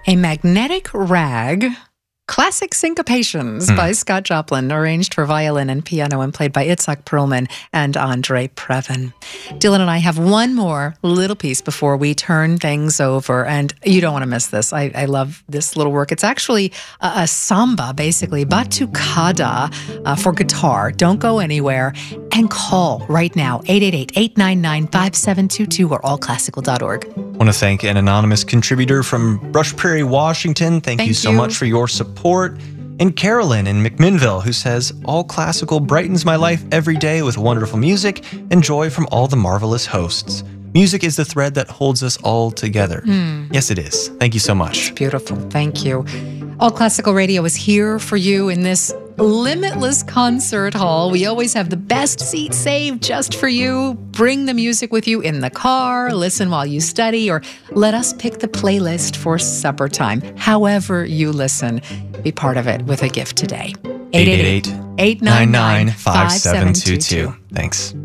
A Magnetic Rag, Classic Syncopations by Scott Joplin, arranged for violin and piano and played by Itzhak Perlman and Andre Previn. Dylan and I have one more little piece before we turn things over, and you don't want to miss this. I love this little work. It's actually a samba, basically, batucada for guitar. Don't go anywhere, and call right now, 888-899-5722 or allclassical.org. I want to thank an anonymous contributor from Brush Prairie, Washington. Thank you so much for your support. And Carolyn in McMinnville, who says, All Classical brightens my life every day with wonderful music and joy from all the marvelous hosts. Music is the thread that holds us all together. Yes, it is. Thank you so much. Beautiful. Thank you. All Classical Radio is here for you in this limitless concert hall. We always have the best seat saved just for you. Bring the music with you in the car, listen while you study, or let us pick the playlist for supper time. However you listen, be part of it with a gift today. 888-899-5722. Thanks.